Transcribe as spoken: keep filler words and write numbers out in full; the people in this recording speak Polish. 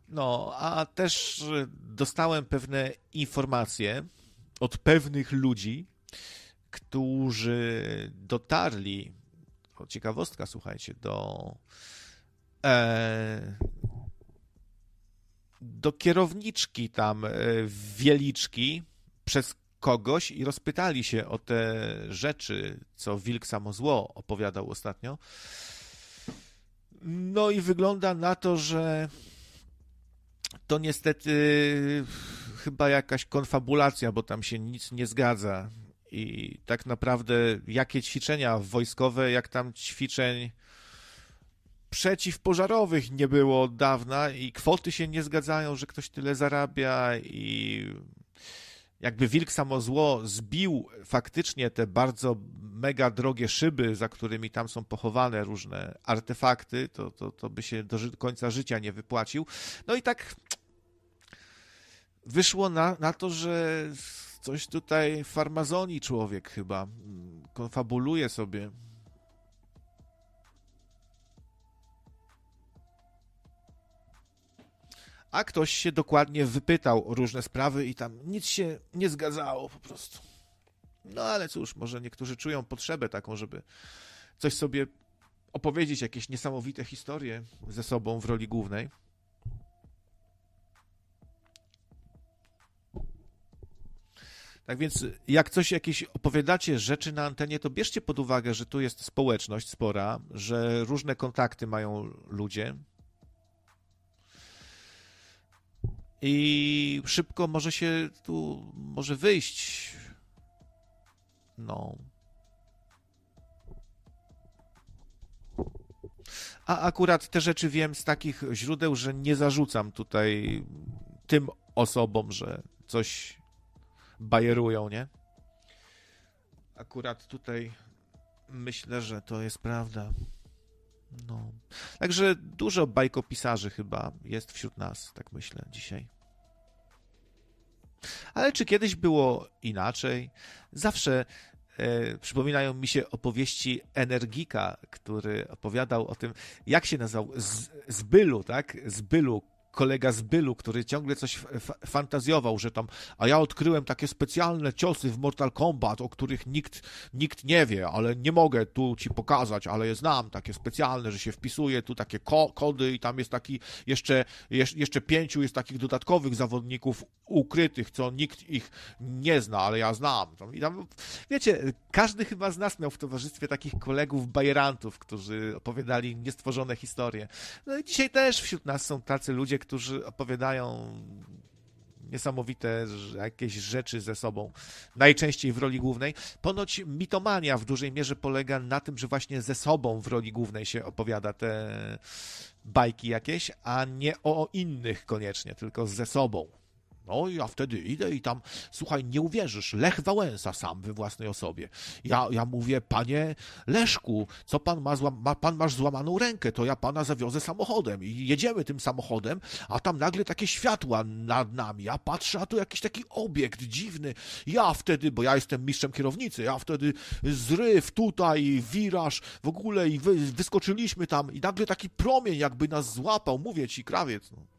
No, a też dostałem pewne informacje od pewnych ludzi, którzy dotarli, to ciekawostka, słuchajcie, do, e, do kierowniczki tam e, Wieliczki przez kogoś i rozpytali się o te rzeczy, co Wilk Samozło opowiadał ostatnio. No i wygląda na to, że to niestety chyba jakaś konfabulacja, bo tam się nic nie zgadza. I tak naprawdę jakie ćwiczenia wojskowe, jak tam ćwiczeń przeciwpożarowych nie było od dawna i kwoty się nie zgadzają, że ktoś tyle zarabia i jakby Wilk Samozło zbił faktycznie te bardzo mega drogie szyby, za którymi tam są pochowane różne artefakty, to, to, to by się do ży- końca życia nie wypłacił. No i tak wyszło na, na to, że coś tutaj w farmazonii człowiek chyba konfabuluje sobie. A ktoś się dokładnie wypytał o różne sprawy i tam nic się nie zgadzało po prostu. No ale cóż, może niektórzy czują potrzebę taką, żeby coś sobie opowiedzieć, jakieś niesamowite historie ze sobą w roli głównej. Tak więc jak coś, jakieś opowiadacie rzeczy na antenie, to bierzcie pod uwagę, że tu jest społeczność spora, że różne kontakty mają ludzie i szybko może się tu, może wyjść. No. A akurat te rzeczy wiem z takich źródeł, że nie zarzucam tutaj tym osobom, że coś bajerują, nie? Akurat tutaj myślę, że to jest prawda. No. Także dużo bajkopisarzy chyba jest wśród nas, tak myślę dzisiaj. Ale czy kiedyś było inaczej? Zawsze e, przypominają mi się opowieści Energika, który opowiadał o tym, jak się nazywał, z, Zbylu, tak? Zbylu, kolega Zbylu, który ciągle coś f- fantazjował, że tam, a ja odkryłem takie specjalne ciosy w Mortal Kombat, o których nikt, nikt nie wie, ale nie mogę tu ci pokazać, ale je znam, takie specjalne, że się wpisuje tu takie ko- kody i tam jest taki, jeszcze, jeszcze pięciu jest takich dodatkowych zawodników ukrytych, co nikt ich nie zna, ale ja znam. I tam, wiecie, każdy chyba z nas miał w towarzystwie takich kolegów bajerantów, którzy opowiadali niestworzone historie. No i dzisiaj też wśród nas są tacy ludzie, którzy opowiadają niesamowite jakieś rzeczy ze sobą, najczęściej w roli głównej. Ponoć mitomania w dużej mierze polega na tym, że właśnie ze sobą w roli głównej się opowiada te bajki jakieś, a nie o innych koniecznie, tylko ze sobą. No ja wtedy idę i tam, słuchaj, nie uwierzysz, Lech Wałęsa sam we własnej osobie. Ja, ja mówię, panie Leszku, co pan ma, złam- ma, pan masz złamaną rękę, to ja pana zawiozę samochodem i jedziemy tym samochodem, a tam nagle takie światła nad nami, ja patrzę, a tu jakiś taki obiekt dziwny. Ja wtedy, bo ja jestem mistrzem kierownicy, ja wtedy zryw tutaj, wiraż w ogóle i wy, wyskoczyliśmy tam i nagle taki promień jakby nas złapał, mówię ci, krawiec, no.